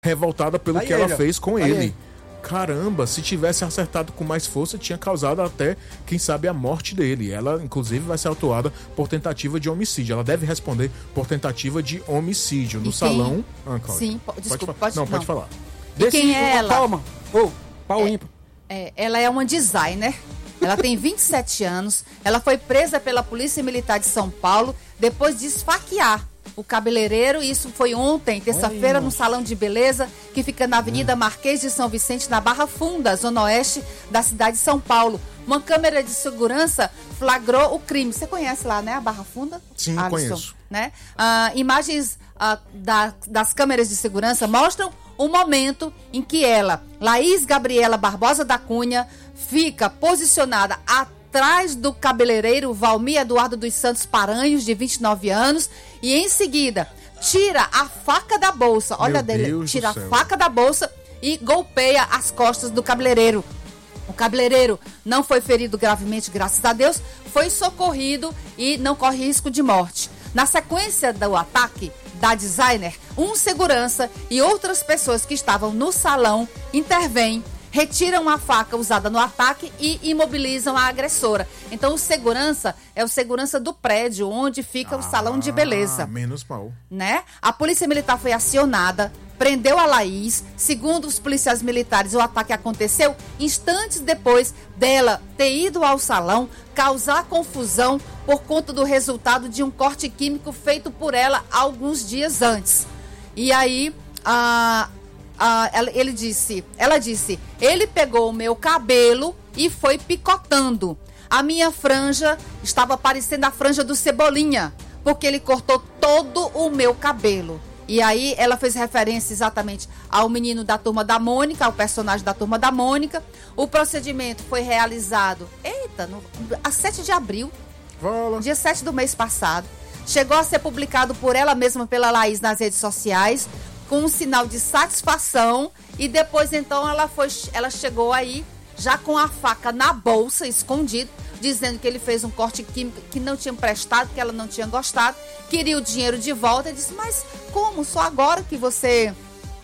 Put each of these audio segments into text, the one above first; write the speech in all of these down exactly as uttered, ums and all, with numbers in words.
revoltada pelo Aí que ela ele, ó. fez com Aí ele. ele. Caramba, se tivesse acertado com mais força, tinha causado até, quem sabe, a morte dele. Ela, inclusive, vai ser autuada por tentativa de homicídio. Ela deve responder por tentativa de homicídio. No E quem- salão... Ah, Cláudia. Sim, po- desculpa, pode, pode- Não, pode não. falar. E quem é ela? Palma. Ô, pau ímpar. É, ela é uma designer. Ela tem vinte e sete anos. Ela foi presa pela Polícia Militar de São Paulo depois de esfaquear o cabeleireiro. Isso foi ontem, terça-feira, no salão de beleza que fica na Avenida Marquês de São Vicente, na Barra Funda, zona oeste da cidade de São Paulo. Uma câmera de segurança flagrou o crime. Você conhece lá, né, a Barra Funda? Sim, Alisson, conheço. Né? Ah, imagens ah, da- das câmeras de segurança mostram o momento em que ela, Laís Gabriela Barbosa da Cunha, fica posicionada atrás do cabeleireiro Valmir Eduardo dos Santos Paranhos, de vinte e nove anos, e em seguida tira a faca da bolsa, olha Meu dele, Deus do tira a céu. faca da bolsa e golpeia as costas do cabeleireiro. O cabeleireiro não foi ferido gravemente, graças a Deus, foi socorrido e não corre risco de morte. Na sequência do ataque da designer, um segurança e outras pessoas que estavam no salão intervêm, retiram a faca usada no ataque e imobilizam a agressora. Então o segurança é o segurança do prédio onde fica o salão de beleza. Ah, menos mal. Né? A polícia militar foi acionada, prendeu a Laís. Segundo os policiais militares, o ataque aconteceu instantes depois dela ter ido ao salão causar confusão por conta do resultado de um corte químico feito por ela alguns dias antes. E aí, a, a, ela, ele disse, ela disse, ele pegou o meu cabelo e foi picotando. A minha franja estava parecendo a franja do Cebolinha, porque ele cortou todo o meu cabelo. E aí ela fez referência exatamente ao menino da Turma da Mônica, ao personagem da Turma da Mônica. O procedimento foi realizado, eita, no, a sete de abril, Fala. dia sete do mês passado. Chegou a ser publicado por ela mesma, pela Laís, nas redes sociais, com um sinal de satisfação. E depois, então, ela, foi, ela chegou aí, já com a faca na bolsa, escondido, dizendo que ele fez um corte químico que não tinha prestado, que ela não tinha gostado, queria o dinheiro de volta. E disse, mas como? Só agora que você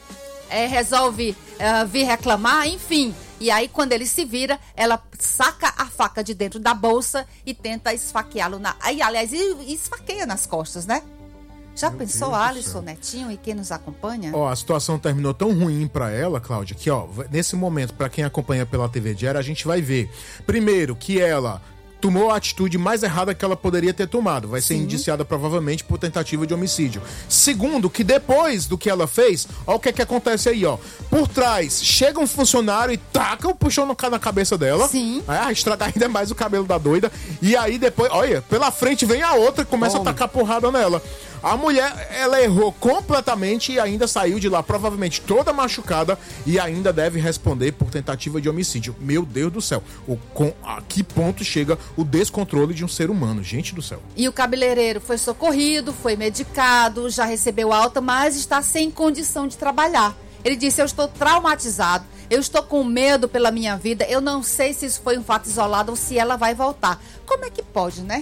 é, resolve é, vir reclamar? Enfim. E aí, quando ele se vira, ela saca a faca de dentro da bolsa e tenta esfaqueá-lo. Na... Aí, aliás, e, e esfaqueia nas costas, né? Já Meu pensou, Deus do Alisson, céu. Netinho e quem nos acompanha? Ó, a situação terminou tão ruim pra ela, Cláudia, que ó, nesse momento, pra quem acompanha pela T V Diário, a gente vai ver, primeiro, que ela tomou a atitude mais errada que ela poderia ter tomado. Vai ser Sim. indiciada provavelmente por tentativa de homicídio. Segundo, que depois do que ela fez, ó o que é que acontece aí, ó. Por trás, chega um funcionário e taca o puxão no ca- na cabeça dela. Sim. Ah, estragar ainda mais o cabelo da doida. E aí depois, olha, pela frente vem a outra e começa Toma. a tacar porrada nela. A mulher, ela errou completamente e ainda saiu de lá, provavelmente toda machucada, e ainda deve responder por tentativa de homicídio. Meu Deus do céu, o, com, a que ponto chega o descontrole de um ser humano, gente do céu. E o cabeleireiro foi socorrido, foi medicado, já recebeu alta, mas está sem condição de trabalhar. Ele disse, eu estou traumatizado, eu estou com medo pela minha vida, eu não sei se isso foi um fato isolado ou se ela vai voltar. Como é que pode, né?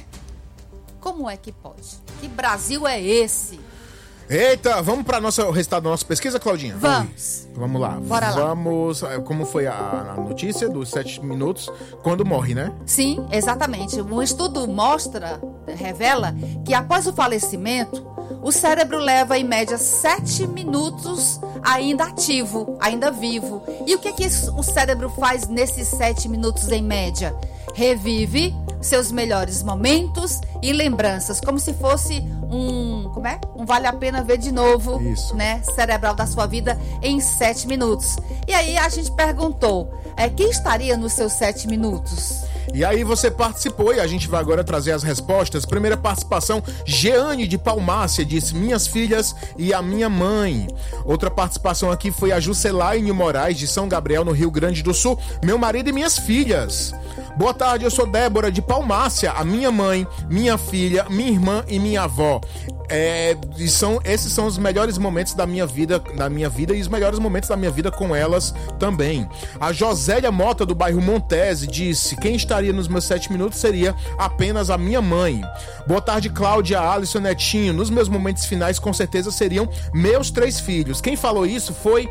Como é que pode? Que Brasil é esse? Eita, vamos para nossa, o resultado da nossa pesquisa, Claudinha? Vamos. Vamos lá. Bora lá. Vamos, como foi a, a notícia dos sete minutos, quando morre, né? Sim, exatamente. Um estudo mostra, revela, que após o falecimento, o cérebro leva em média sete minutos ainda ativo, ainda vivo. E o que, que o cérebro faz nesses sete minutos em média? Revive seus melhores momentos e lembranças, como se fosse um, como é? Um vale a pena ver de novo, Isso. né? Cerebral da sua vida em sete minutos. E aí a gente perguntou, é, quem estaria nos seus sete minutos? E aí você participou e a gente vai agora trazer as respostas. Primeira participação, Jeane de Palmácia disse, minhas filhas e a minha mãe. Outra participação aqui foi a Juscelaine Moraes de São Gabriel, no Rio Grande do Sul, meu marido e minhas filhas. Boa tarde, eu sou Débora de Palmácia, a minha mãe, minha filha, minha irmã e minha avó. É, e são, esses são os melhores momentos da minha vida, da minha vida e os melhores momentos da minha vida com elas também. A Josélia Mota do bairro Montese disse, quem estaria nos meus sete minutos seria apenas a minha mãe. Boa tarde, Cláudia, Alisson, Netinho. Nos meus momentos finais com certeza seriam meus três filhos. Quem falou isso foi